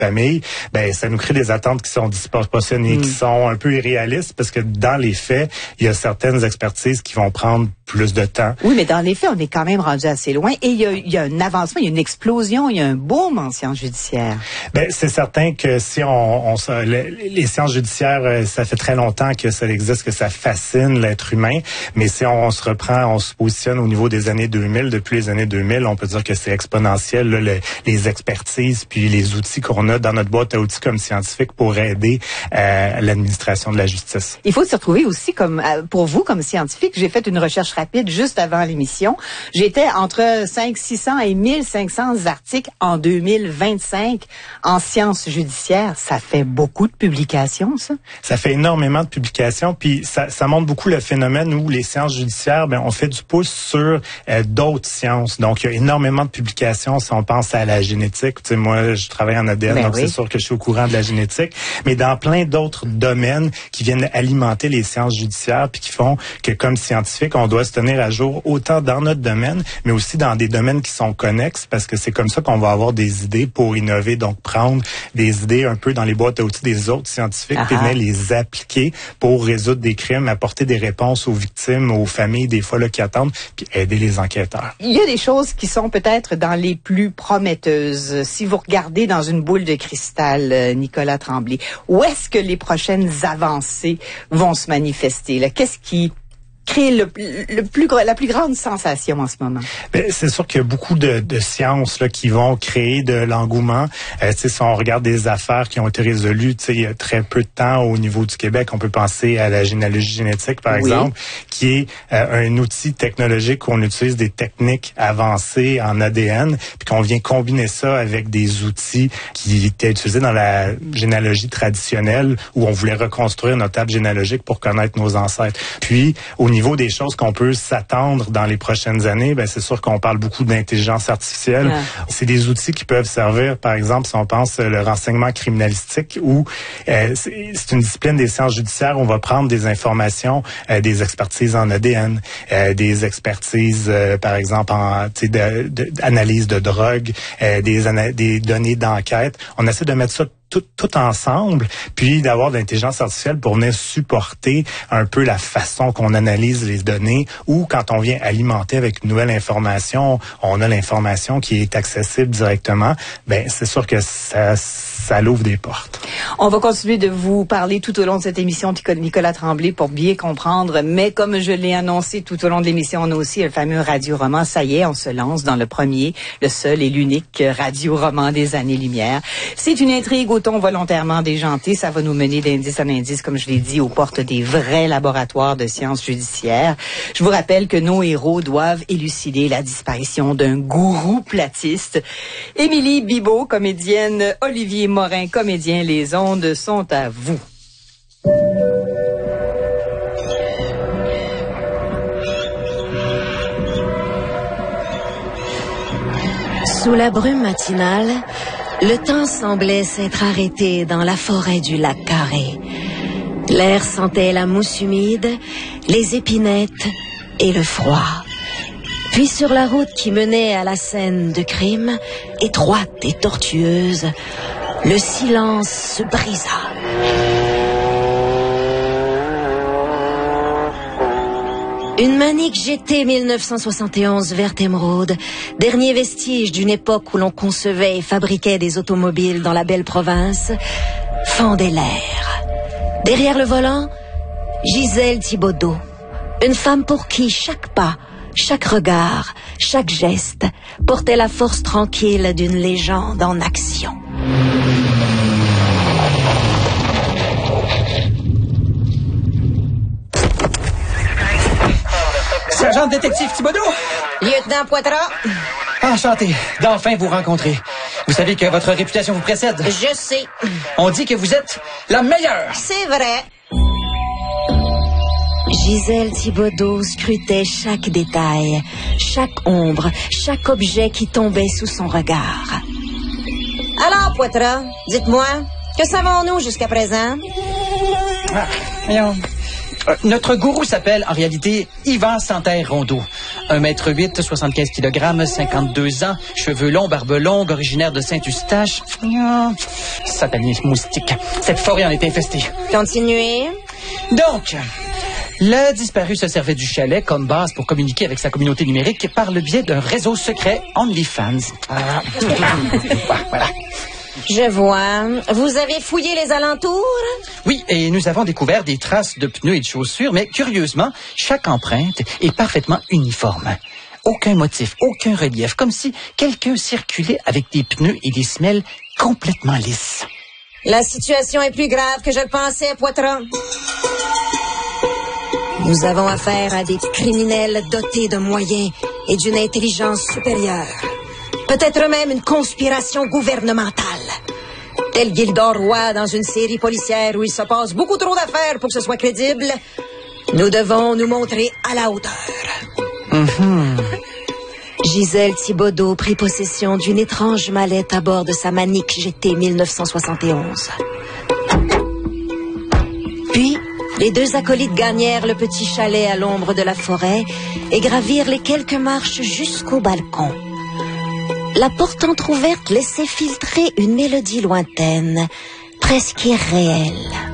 famille, ben ça nous crée des attentes qui sont disproportionnées, qui sont un peu irréalistes, parce que dans les faits, il y a certaines expertises qui vont prendre plus de temps. Oui, mais dans les faits, on est quand même rendu assez loin et il y a un avancement, il y a une explosion, il y a un boom en sciences judiciaires. Ben c'est certain que si les sciences judiciaires, ça fait très longtemps que ça existe, que ça fascine l'être humain, mais si on se positionne au niveau des années 2000, depuis les années 2000, on peut dire que c'est exponentiel, là, les expertises puis les outils qu'on a dans notre boîte à outils comme scientifiques pour aider l'administration de la justice. Il faut se retrouver aussi pour vous comme scientifique. J'ai fait une recherche rapide juste avant l'émission. J'étais entre 600 et 1500 articles en 2025 en sciences judiciaires. Ça fait beaucoup de publications, ça? Ça fait énormément de publications, puis ça montre beaucoup le phénomène où les sciences judiciaires, ben on fait du pouce sur d'autres sciences. Donc, il y a énormément de publications si on pense à la génétique. Tu sais, moi, je travaille en ADN, donc c'est sûr que je suis au courant de la génétique, mais dans plein d'autres domaines qui viennent alimenter les sciences judiciaires, puis qui font que, comme scientifique, on doit se tenir à jour autant dans notre domaine, mais aussi dans des domaines qui sont connexes, parce que c'est comme ça qu'on va avoir des idées pour innover, donc prendre des idées un peu dans les boîtes à outils des autres scientifiques, puis venir les appliquer pour résoudre des crimes, apporter des réponses aux victimes, aux familles, des fois là, qui attendent, puis aider les enquêteurs. Il y a des choses qui sont peut-être dans les plus prometteuses. Si vous regardez dans une boule de cristal, Nicolas Tremblay, où est-ce que les prochaines avancées vont se manifester? Là? Qu'est-ce qui crée la plus grande sensation en ce moment? Ben, c'est sûr qu'il y a beaucoup de sciences là, qui vont créer de l'engouement. Si on regarde des affaires qui ont été résolues il y a très peu de temps au niveau du Québec, on peut penser à la généalogie génétique, par exemple, qui est un outil technologique où on utilise des techniques avancées en ADN, puis qu'on vient combiner ça avec des outils qui étaient utilisés dans la généalogie traditionnelle, où on voulait reconstruire notre arbre généalogique pour connaître nos ancêtres. Puis, au niveau des choses qu'on peut s'attendre dans les prochaines années, ben c'est sûr qu'on parle beaucoup d'intelligence artificielle. C'est des outils qui peuvent servir, par exemple, si on pense le renseignement criminalistique, où c'est une discipline des sciences judiciaires où on va prendre des informations, des expertises en ADN, des expertises, par exemple, en analyse de drogue, des données d'enquête. On essaie de mettre ça tout ensemble, puis d'avoir de l'intelligence artificielle pour venir supporter un peu la façon qu'on analyse les données, ou quand on vient alimenter avec une nouvelle information, on a l'information qui est accessible directement, ben c'est sûr que ça l'ouvre des portes. On va continuer de vous parler tout au long de cette émission, Nicolas Tremblay, pour bien comprendre, mais comme je l'ai annoncé tout au long de l'émission, on a aussi le fameux radio-roman. Ça y est, on se lance dans le premier, le seul et l'unique radio-roman des années-lumière. C'est une intrigue au ton volontairement déjanté. Ça va nous mener d'indice en indice, comme je l'ai dit, aux portes des vrais laboratoires de sciences judiciaires. Je vous rappelle que nos héros doivent élucider la disparition d'un gourou platiste. Émilie Bibeau, comédienne, Olivier Morin, comédien, les ondes sont à vous. Sous la brume matinale, le temps semblait s'être arrêté dans la forêt du lac Carré. L'air sentait la mousse humide, les épinettes et le froid. Puis sur la route qui menait à la scène de crime, étroite et tortueuse, le silence se brisa. Une Manic GT 1971 vert émeraude, dernier vestige d'une époque où l'on concevait et fabriquait des automobiles dans la belle province, fendait l'air. Derrière le volant, Gisèle Thibodeau, une femme pour qui chaque pas, chaque regard, chaque geste portait la force tranquille d'une légende en action. Sergent détective Thibodeau! Lieutenant Poitras! Enchanté d'enfin vous rencontrer. Vous savez que votre réputation vous précède. Je sais. On dit que vous êtes la meilleure. C'est vrai. Gisèle Thibodeau scrutait chaque détail, chaque ombre, chaque objet qui tombait sous son regard. Alors, Poitras, dites-moi, que savons-nous jusqu'à présent? Voyons. Notre gourou s'appelle en réalité Yvan Santerre-Rondeau. 1m8, 75 kg, 52 ans, cheveux longs, barbe longue, originaire de Saint-Eustache. Satanisme moustique. Cette forêt en est infestée. Continuez. Donc, le disparu se servait du chalet comme base pour communiquer avec sa communauté numérique par le biais d'un réseau secret OnlyFans. Voilà. Je vois. Vous avez fouillé les alentours? Oui, et nous avons découvert des traces de pneus et de chaussures, mais curieusement, chaque empreinte est parfaitement uniforme. Aucun motif, aucun relief, comme si quelqu'un circulait avec des pneus et des semelles complètement lisses. La situation est plus grave que je le pensais, Poitras. Nous avons affaire à des criminels dotés de moyens et d'une intelligence supérieure. Peut-être même une conspiration gouvernementale. Tel Gildor Roy dans une série policière où il se passe beaucoup trop d'affaires pour que ce soit crédible, nous devons nous montrer à la hauteur. Gisèle Thibodeau prit possession d'une étrange mallette à bord de sa Manic GT 1971. Puis, les deux acolytes gagnèrent le petit chalet à l'ombre de la forêt et gravirent les quelques marches jusqu'au balcon. La porte entr'ouverte laissait filtrer une mélodie lointaine, presque irréelle.